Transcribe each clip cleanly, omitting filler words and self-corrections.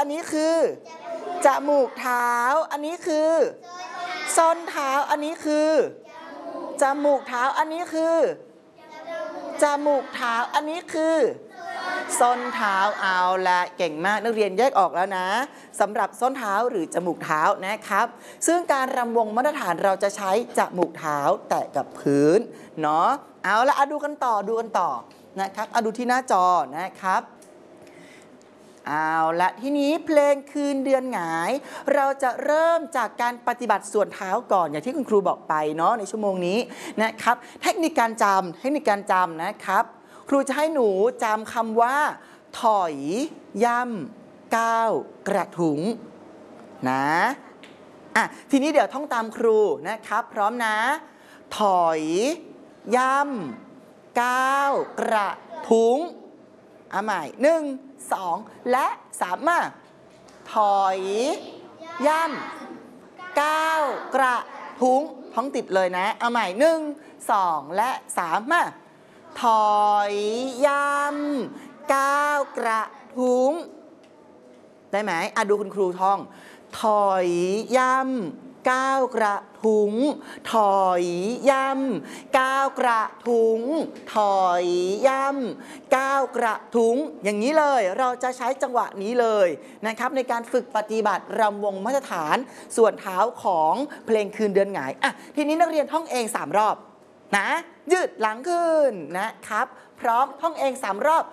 อันนี้คือจมูกเท้าอันนี้คือส้นเท้าอันนี้คือจมูกเท้าอันนี้คือจมูกเท้าอันนี้คือส้นเท้าเอาละเก่งมากนักเรียนแยกออกแล้วนะสำหรับส้นเท้าหรือจมูกเท้านะครับซึ่งการรำวงมาตรฐานเราจะใช้จมูกเท้าแตะกับพื้นเนาะเอาละดูกันต่อนะครับดูที่หน้าจอนะครับเอาละทีนี้เพลงคืนเดือนหงายเราจะเริ่มจากการปฏิบัติส่วนเท้าก่อนอย่างที่คุณครูบอกไปเนาะในชั่วโมงนี้นะครับเทคนิคการจำนะครับครูจะให้หนูจำคำว่าถอยย่ำก้าวกระถุงนะทีนี้เดี๋ยวท่องตามครูนะครับพร้อมนะถอยย่ำก้าวกระถุงใหม่1 2และ3มาถอยย่ำก้าวกระถุงท้องติดเลยนะเอาใหม่1 2และ3มาถอยย่ำก้าวกระถุงได้ไหมดูคุณครูท่องถอยย่ำก้าวกระถุงถอยย่ำก้าวกระถุงถอยย่ำก้าวกระถุงอย่างนี้เลยเราจะใช้จังหวะนี้เลยนะครับในการฝึกปฏิบัติรำวงมาตรฐานส่วนเท้าของเพลงคืนเดือนหงายทีนี้นักเรียนท่องเอง3 รอบนะยืดหลังขึ้นนะครับพร้อมท่องเอง3 รอบ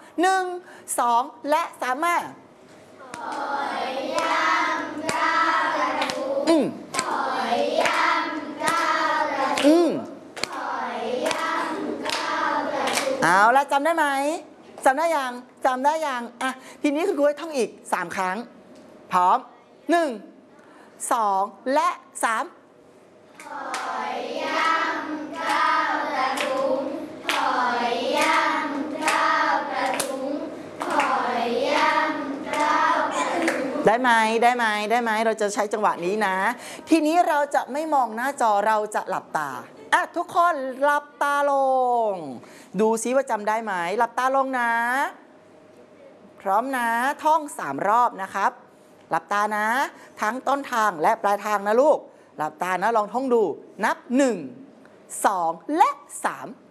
1 2และ3มาถอยย่ำก้าวกระถุงถอยย่ำก้าวกระถุงถอยย่ำก้าวกระถุงเอาละจำได้ไหมจำได้ยังทีนี้คุณครูให้ท่องอีก3 ครั้งพร้อม1 2และ3ถอยย่ำก้าวกระถุงถอยย่ำก้าวกระถุงถอยย่ำก้าวกระถุงได้ไหมเราจะใช้จังหวะนี้นะทีนี้เราจะไม่มองหน้าจอเราจะหลับตาทุกคนหลับตาลงดูซิว่าจำได้ไหมหลับตาลงนะพร้อมนะท่อง3 รอบนะครับหลับตานะทั้งต้นทางและปลายทางนะลูกหลับตานะลองท่องดูนับ1 2และ3